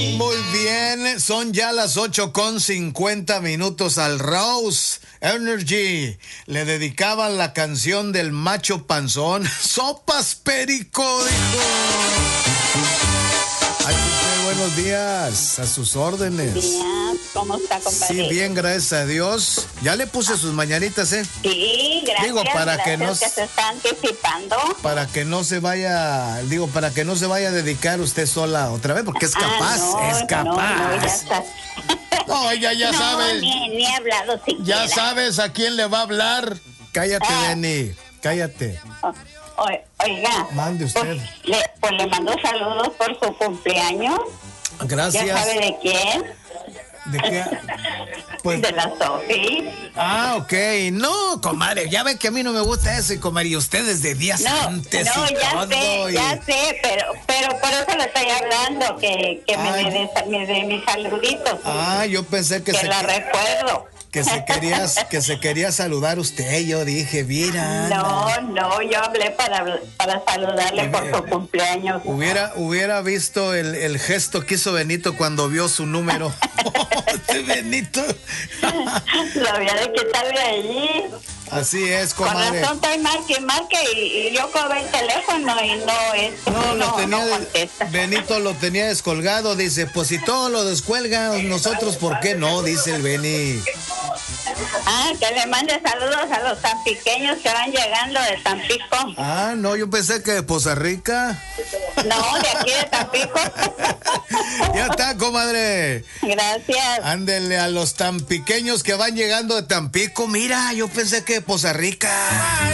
Muy bien, son ya las 8:50 al Rose Energy. Le dedicaban la canción del macho panzón. Sopas Perico, dijo. Ay, buenos días, a sus órdenes. Días, ¿cómo está, compadre? Sí, bien, gracias a Dios. Ya le puse sus mañanitas, ¿eh? Sí, gracias. Digo, para gracias que no se está anticipando. para que no se vaya a dedicar usted sola otra vez, porque es capaz, es capaz. No, ya está. No, ya no, sabes. Ni he hablado siquiera. Ya sabes a quién le va a hablar. Cállate, Benny, cállate. Oiga. Mande usted. Pues le mando saludos por su cumpleaños. Gracias. ¿Ya sabe de quién? ¿De qué? Pues, de la Sofi. Ah, ok. No, comadre, ya ve que a mí no me gusta eso, y comadre, y ustedes de días antes no, y ya todo. Ya sé, pero por eso le estoy hablando, que me dé mis saluditos. Yo pensé que la recuerdo. Que se quería saludar usted, yo dije, mira. No, yo hablé para saludarle por su cumpleaños. Hubiera visto el gesto que hizo Benito cuando vio su número. Benito. Lo había de quitar de allí. Así es, comadre. Con razón estoy marque y yo cobré el teléfono y no contesta. Benito lo tenía descolgado, dice, pues si todo lo descuelgan nosotros, ¿por qué no? Dice el Beni. Que le mande saludos a los tampiqueños que van llegando de Tampico. No, yo pensé que de Poza Rica. No, de aquí de Tampico. Ya está, comadre. Gracias. Ándele a los tampiqueños que van llegando de Tampico. Mira, yo pensé que de Poza Rica.